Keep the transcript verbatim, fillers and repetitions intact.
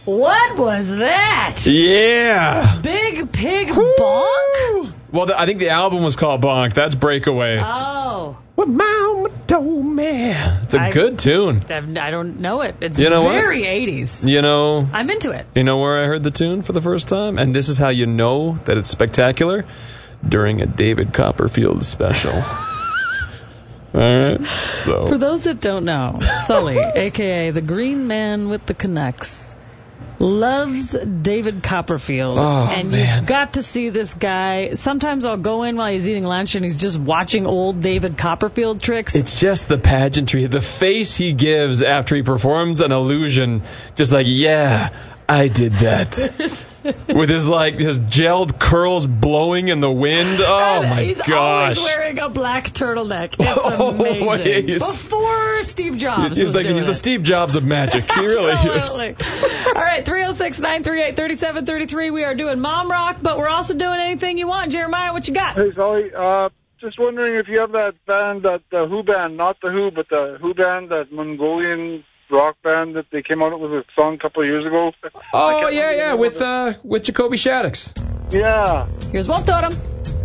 What was that? Yeah. Big Pig Bonk? Well, the, I think the album was called Bonk. That's Breakaway. Oh. What Mama told me. It's a I, good tune. I don't know it. It's you know very what? eighties. You know. I'm into it. You know where I heard the tune for the first time? And this is how you know that it's spectacular? During a David Copperfield special. All right. So. For those that don't know, Sully, a k a the Green Man with the Canucks, loves David Copperfield. Oh, and man. You've got to see this guy. Sometimes I'll go in while he's eating lunch and he's just watching old David Copperfield tricks. It's just the pageantry, the face he gives after he performs an illusion, just like, yeah, I did that. With his, like, his gelled curls blowing in the wind. Oh, and my he's gosh. He's always wearing a black turtleneck. It's Oh, amazing. he's- Before Steve Jobs He's, was like, doing he's the it. Steve Jobs of magic. He really is. Absolutely. All right, three oh six, nine three eight, three seven three three. We are doing Mom Rock, but we're also doing anything you want. Jeremiah, what you got? Hey, Sully, uh, just wondering if you have that band, that the Who band, not the Who, but the Who band, that Mongolian rock band that they came out with a song a couple of years ago. Oh, yeah, yeah, with uh, with Jacoby Shaddix. Yeah. Here's Wolf Totem.